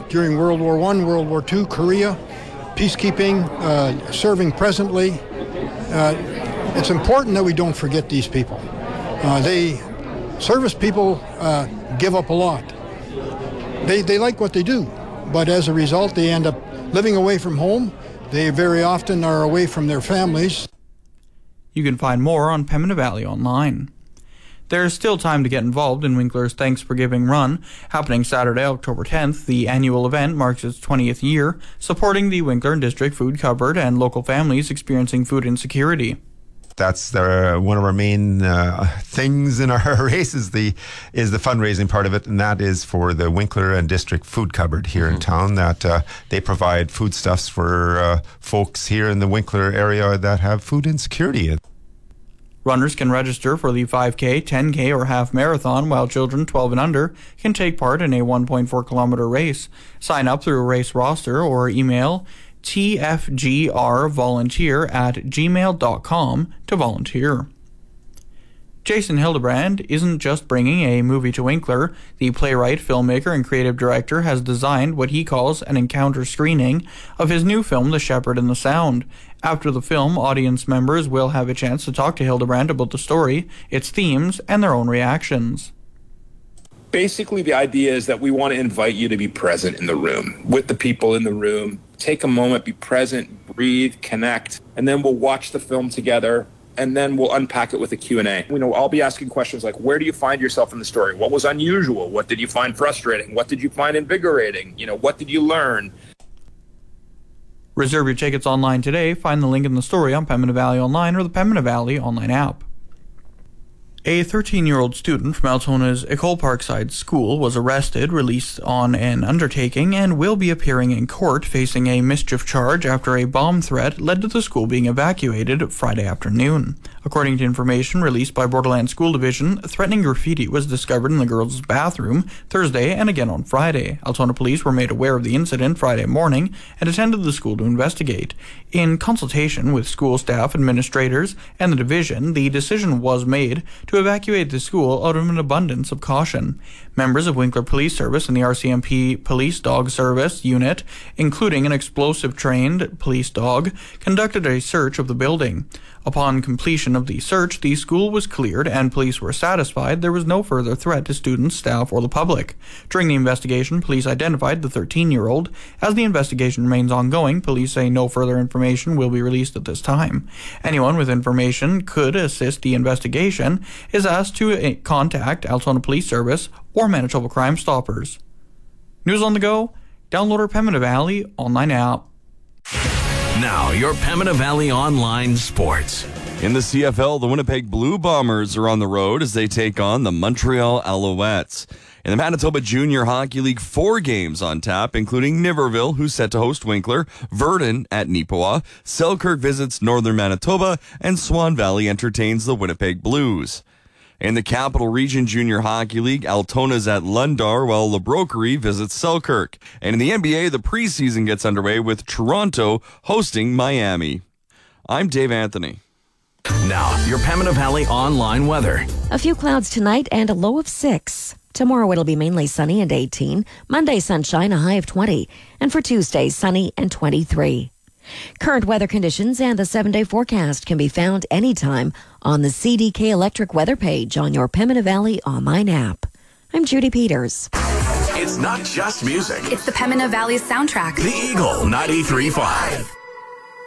during World War I, World War II, Korea, peacekeeping, serving presently. It's important that we don't forget these people. Service people give up a lot. They like what they do, but as a result, they end up living away from home. They very often are away from their families. You can find more on Pembina Valley Online. There is still time to get involved in Winkler's Thanks for Giving Run. Happening Saturday, October 10th, the annual event marks its 20th year, supporting the Winkler and District Food Cupboard and local families experiencing food insecurity. That's one of our main things in our race is the fundraising part of it, and that is for the Winkler and District Food Cupboard here in town. That they provide foodstuffs for folks here in the Winkler area that have food insecurity. Runners can register for the 5K, 10K, or half marathon, while children 12 and under can take part in a 1.4-kilometer race. Sign up through a race roster or email tfgrvolunteer@gmail.com to volunteer. Jason Hildebrand isn't just bringing a movie to Winkler. The playwright, filmmaker, and creative director has designed what he calls an encounter screening of his new film, The Shepherd and the Sound. After the film, audience members will have a chance to talk to Hildebrand about the story, its themes, and their own reactions. Basically, the idea is that we want to invite you to be present in the room, with the people in the room. Take a moment, be present, breathe, connect, and then we'll watch the film together, and then we'll unpack it with a Q&A. I'll be asking questions like, where do you find yourself in the story? What was unusual? What did you find frustrating? What did you find invigorating? What did you learn? Reserve your tickets online today. Find the link in the story on Pembina Valley Online or the Pembina Valley Online app. A 13-year-old student from Altona's École Parkside School was arrested, released on an undertaking, and will be appearing in court facing a mischief charge after a bomb threat led to the school being evacuated Friday afternoon. According to information released by Borderland School Division, threatening graffiti was discovered in the girls' bathroom Thursday and again on Friday. Altona police were made aware of the incident Friday morning and attended the school to investigate. In consultation with school staff, administrators, and the division, the decision was made to evacuate the school out of an abundance of caution. Members of Winkler Police Service and the RCMP Police Dog Service unit, including an explosive-trained police dog, conducted a search of the building. Upon completion of the search, the school was cleared and police were satisfied there was no further threat to students, staff, or the public. During the investigation, police identified the 13-year-old. As the investigation remains ongoing, police say no further information will be released at this time. Anyone with information could assist the investigation is asked to contact Altona Police Service or Manitoba Crime Stoppers. News on the go? Download our Pembina Valley Online app. Now, your Pembina Valley Online Sports. In the CFL, the Winnipeg Blue Bombers are on the road as they take on the Montreal Alouettes. In the Manitoba Junior Hockey League, 4 games on tap, including Niverville, who's set to host Winkler, Verdun at Neepawa, Selkirk visits Northern Manitoba, and Swan Valley entertains the Winnipeg Blues. In the Capital Region Junior Hockey League, Altona's at Lundar, while La Broquerie visits Selkirk. And in the NBA, the preseason gets underway with Toronto hosting Miami. I'm Dave Anthony. Now, your Pembina Valley Online weather. A few clouds tonight and a low of 6. Tomorrow it'll be mainly sunny and 18. Monday, sunshine, a high of 20. And for Tuesday, sunny and 23. Current weather conditions and the 7-day forecast can be found anytime on the CDK Electric weather page on your Pembina Valley Online app. I'm Judy Peters. It's not just music. It's the Pembina Valley soundtrack. The Eagle 93.5.